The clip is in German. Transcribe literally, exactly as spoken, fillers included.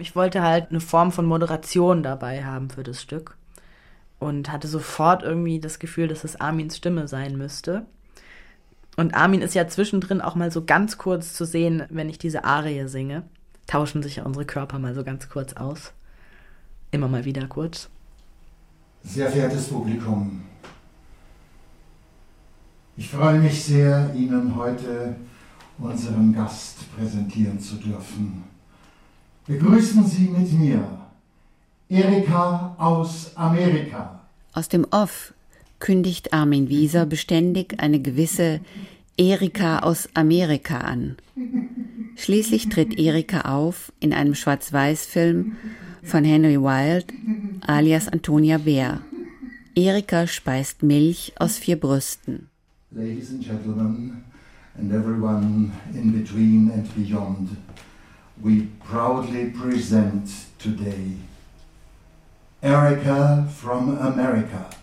Ich wollte halt eine Form von Moderation dabei haben für das Stück und hatte sofort irgendwie das Gefühl, dass es Armins Stimme sein müsste. Und Armin ist ja zwischendrin auch mal so ganz kurz zu sehen, wenn ich diese Arie singe. Tauschen sich ja unsere Körper mal so ganz kurz aus. Immer mal wieder kurz. Sehr verehrtes Publikum, ich freue mich sehr, Ihnen heute unseren Gast präsentieren zu dürfen. Begrüßen Sie mit mir Erika aus Amerika. Aus dem Off kündigt Armin Wieser beständig eine gewisse Erika aus Amerika an. Schließlich tritt Erika auf in einem Schwarz-Weiß-Film von Henry Wild, alias Antonia Bär. Erika speist Milch aus vier Brüsten. Ladies and gentlemen, and everyone in between and beyond, we proudly present today Erika from America.